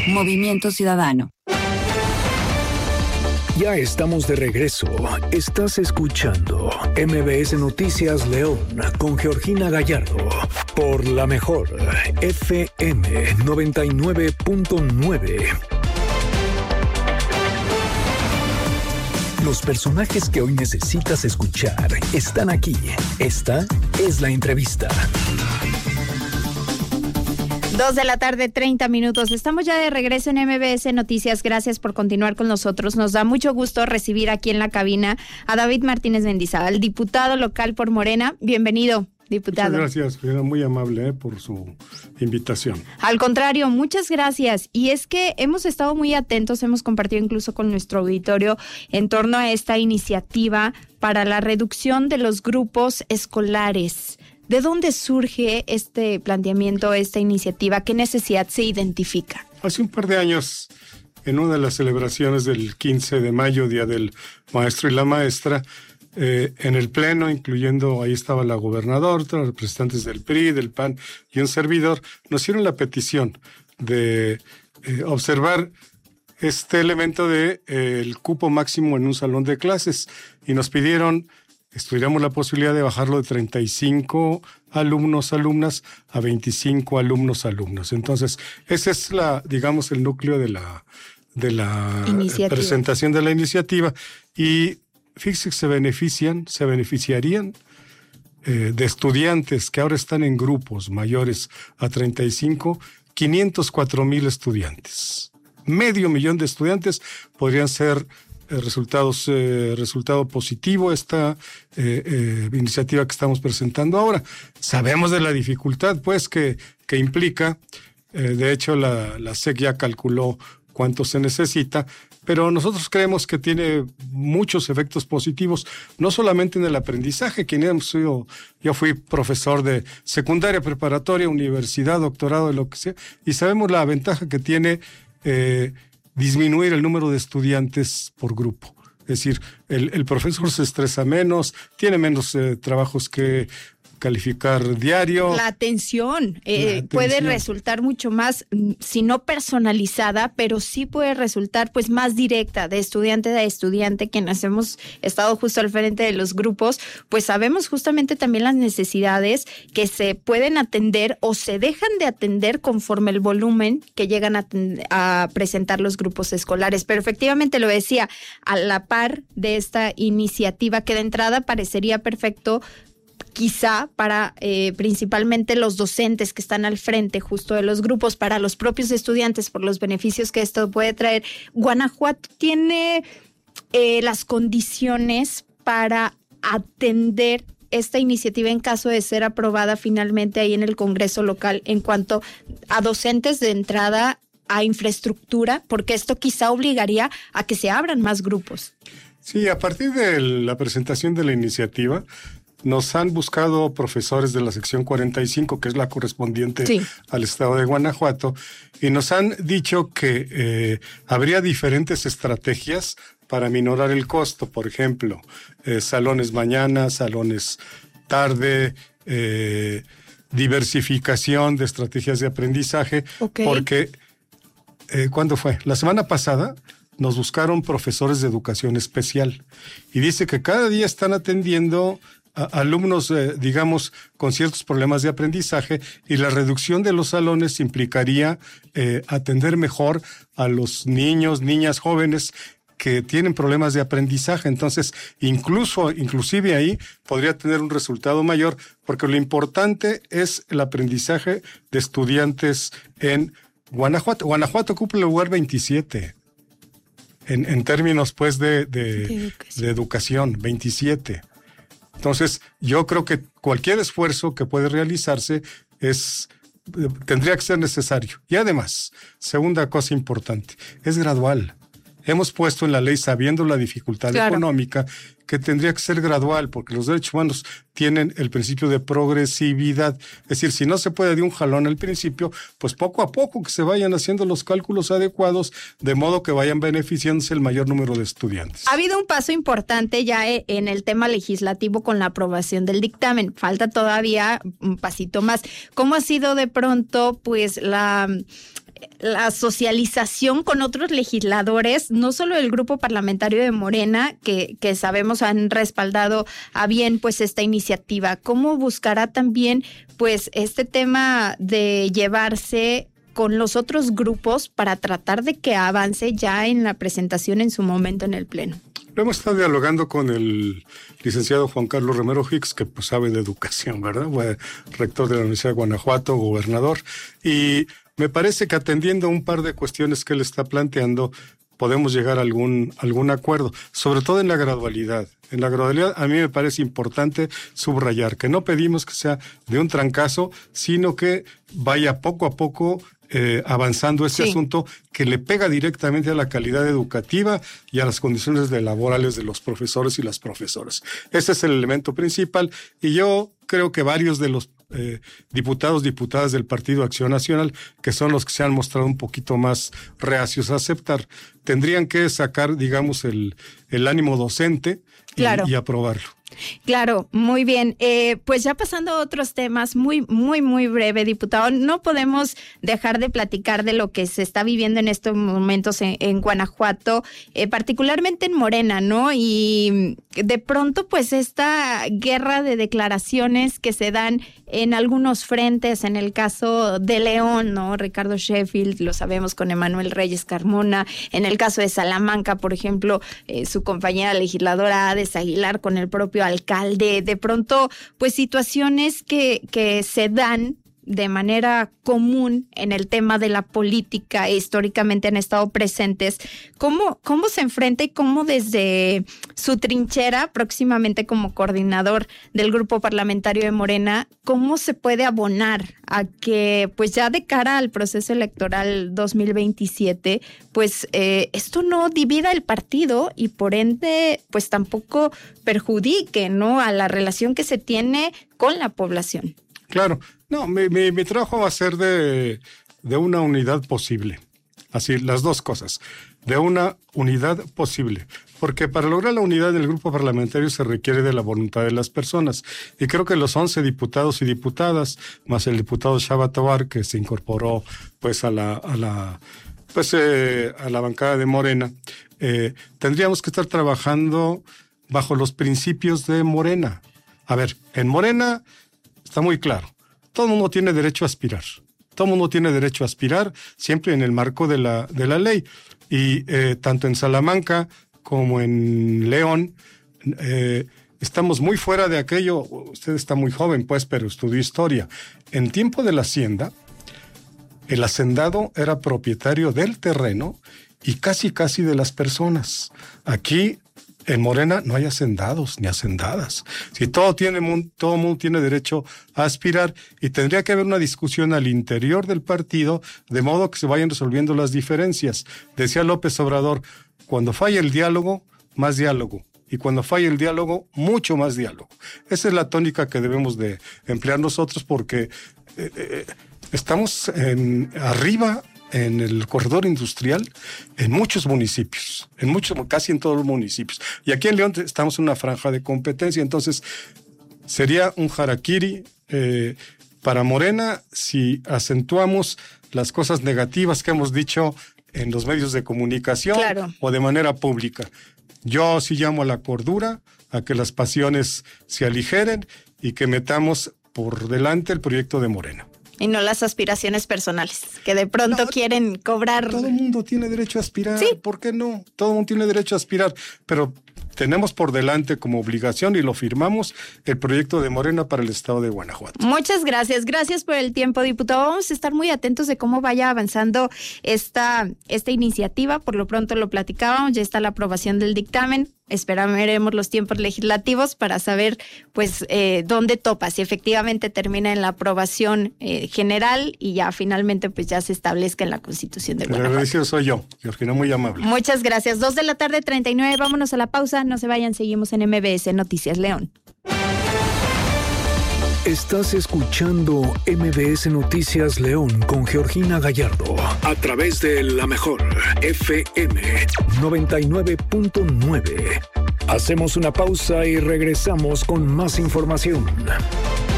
Movimiento Ciudadano. Ya estamos de regreso. Estás escuchando MBS Noticias León con Georgina Gallardo por la mejor FM 99.9. Los personajes que hoy necesitas escuchar están aquí. Esta es la entrevista. 2:30 p.m. Estamos ya de regreso en MBS Noticias. Gracias por continuar con nosotros. Nos da mucho gusto recibir aquí en la cabina a David Martínez Mendizábal, diputado local por Morena. Bienvenido, diputado. Muchas gracias, era muy amable por su invitación. Al contrario, muchas gracias. Y es que hemos estado muy atentos, hemos compartido incluso con nuestro auditorio en torno a esta iniciativa para la reducción de los grupos escolares. ¿De dónde surge este planteamiento, esta iniciativa? ¿Qué necesidad se identifica? Hace un par de años, en una de las celebraciones del 15 de mayo, Día del Maestro y la Maestra, en el Pleno, incluyendo, ahí estaba la gobernadora, los representantes del PRI, del PAN y un servidor, nos hicieron la petición de observar este elemento de el cupo máximo en un salón de clases y nos pidieron estudiamos la posibilidad de bajarlo de 35 alumnas a 25 alumnos. Entonces, ese es digamos, el núcleo de la presentación de la iniciativa. Y fíjense que se beneficiarían de estudiantes que ahora están en grupos mayores a 35, 504,000 estudiantes. 500,000 de estudiantes podrían ser resultado positivo esta iniciativa que estamos presentando ahora. Sabemos de la dificultad pues que implica, de hecho la SEC ya calculó cuánto se necesita, pero nosotros creemos que tiene muchos efectos positivos, no solamente en el aprendizaje, yo fui profesor de secundaria, preparatoria, universidad, doctorado, de lo que sea, y sabemos la ventaja que tiene disminuir el número de estudiantes por grupo. Es decir, el profesor se estresa menos, tiene menos trabajos que calificar diario. La atención puede resultar mucho más, si no personalizada, pero sí puede resultar pues más directa de estudiante a estudiante. Quienes hemos estado justo al frente de los grupos, pues sabemos justamente también las necesidades que se pueden atender o se dejan de atender conforme el volumen que llegan a presentar los grupos escolares. Pero efectivamente lo decía, a la par de esta iniciativa que de entrada parecería perfecto, quizá para principalmente los docentes que están al frente justo de los grupos, para los propios estudiantes, por los beneficios que esto puede traer. Guanajuato tiene las condiciones para atender esta iniciativa en caso de ser aprobada finalmente ahí en el Congreso local en cuanto a docentes de entrada, a infraestructura, porque esto quizá obligaría a que se abran más grupos. Sí, a partir de la presentación de la iniciativa, nos han buscado profesores de la sección 45, que es la correspondiente al estado de Guanajuato, y nos han dicho que habría diferentes estrategias para minorar el costo. Por ejemplo, salones mañana, salones tarde, diversificación de estrategias de aprendizaje, porque ¿cuándo fue? La semana pasada nos buscaron profesores de educación especial y dice que cada día están atendiendo alumnos, digamos, con ciertos problemas de aprendizaje, y la reducción de los salones implicaría atender mejor a los niños, niñas, jóvenes que tienen problemas de aprendizaje. Entonces, inclusive ahí podría tener un resultado mayor, porque lo importante es el aprendizaje de estudiantes en Guanajuato. Guanajuato ocupa el lugar 27 en términos pues de educación, 27. Entonces, yo creo que cualquier esfuerzo que puede realizarse tendría que ser necesario. Y además, segunda cosa importante, es gradual. Hemos puesto en la ley, sabiendo la dificultad económica, que tendría que ser gradual, porque los derechos humanos tienen el principio de progresividad. Es decir, si no se puede de un jalón al principio, pues poco a poco que se vayan haciendo los cálculos adecuados, de modo que vayan beneficiándose el mayor número de estudiantes. Ha habido un paso importante ya en el tema legislativo con la aprobación del dictamen. Falta todavía un pasito más. ¿Cómo ha sido de pronto, pues, la socialización con otros legisladores, no solo del grupo parlamentario de Morena, que sabemos han respaldado a bien pues esta iniciativa? ¿Cómo buscará también pues este tema de llevarse con los otros grupos para tratar de que avance ya en la presentación en su momento en el Pleno? Hemos estado dialogando con el licenciado Juan Carlos Romero Hicks, que pues sabe de educación, ¿verdad? Fue rector de la Universidad de Guanajuato, gobernador, y me parece que atendiendo un par de cuestiones que él está planteando, podemos llegar a algún acuerdo, sobre todo en la gradualidad. En la gradualidad a mí me parece importante subrayar que no pedimos que sea de un trancazo, sino que vaya poco a poco avanzando este asunto que le pega directamente a la calidad educativa y a las condiciones laborales de los profesores y las profesoras. Ese es el elemento principal, y yo creo que varios de los diputadas del Partido Acción Nacional, que son los que se han mostrado un poquito más reacios a aceptar, tendrían que sacar, digamos, el ánimo docente y aprobarlo. Claro, muy bien. Pues ya pasando a otros temas, muy breve, diputado, no podemos dejar de platicar de lo que se está viviendo en estos momentos en Guanajuato, particularmente en Morena, ¿no? Y de pronto, pues esta guerra de declaraciones que se dan en algunos frentes, en el caso de León, ¿no? Ricardo Sheffield, lo sabemos, con Emanuel Reyes Carmona, en el caso de Salamanca, por ejemplo, su compañera legisladora Ades Aguilar con el propio alcalde, de pronto, pues situaciones que se dan de manera común en el tema de la política, históricamente han estado presentes. ¿Cómo se enfrenta y cómo desde su trinchera, próximamente como coordinador del grupo parlamentario de Morena, cómo se puede abonar a que, pues ya de cara al proceso electoral 2027, pues esto no divida el partido y por ende, pues tampoco perjudique, ¿no?, a la relación que se tiene con la población? Claro. No, mi trabajo va a ser de una unidad posible. Así, las dos cosas. De una unidad posible. Porque para lograr la unidad del grupo parlamentario se requiere de la voluntad de las personas. Y creo que los 11 diputados y diputadas, más el diputado Shaba Tobar, que se incorporó pues a la bancada de Morena, tendríamos que estar trabajando bajo los principios de Morena. A ver, en Morena está muy claro. Todo el mundo tiene derecho a aspirar. Todo el mundo tiene derecho a aspirar, siempre en el marco de la ley. Y tanto en Salamanca como en León, estamos muy fuera de aquello. Usted está muy joven, pues, pero estudió historia. En tiempo de la hacienda, el hacendado era propietario del terreno y casi de las personas. Aquí en Morena no hay hacendados ni hacendadas. Si todo el mundo tiene derecho a aspirar, y tendría que haber una discusión al interior del partido de modo que se vayan resolviendo las diferencias. Decía López Obrador, cuando falla el diálogo, más diálogo. Y cuando falla el diálogo, mucho más diálogo. Esa es la tónica que debemos de emplear nosotros, porque estamos arriba en el corredor industrial en muchos municipios, casi en todos los municipios. Y aquí en León estamos en una franja de competencia, entonces sería un harakiri para Morena si acentuamos las cosas negativas que hemos dicho en los medios de comunicación, claro, o de manera pública. Yo sí llamo a la cordura, a que las pasiones se aligeren y que metamos por delante el proyecto de Morena. Y no las aspiraciones personales, que de pronto quieren cobrar. Todo el mundo tiene derecho a aspirar, ¿sí? ¿Por qué no? Todo el mundo tiene derecho a aspirar, pero tenemos por delante como obligación, y lo firmamos, el proyecto de Morena para el estado de Guanajuato. Muchas gracias. Gracias por el tiempo, diputado. Vamos a estar muy atentos de cómo vaya avanzando esta iniciativa. Por lo pronto lo platicábamos, ya está la aprobación del dictamen. Esperaremos los tiempos legislativos para saber pues dónde topa, si efectivamente termina en la aprobación general y ya finalmente pues ya se establezca en la Constitución de Guanajuato. El agradecido soy yo, Georgina, muy amable. Muchas gracias. 2:39 p.m, vámonos a la pausa, no se vayan, seguimos en MBS Noticias León. Estás escuchando MBS Noticias León con Georgina Gallardo a través de La Mejor FM 99.9. Hacemos una pausa y regresamos con más información.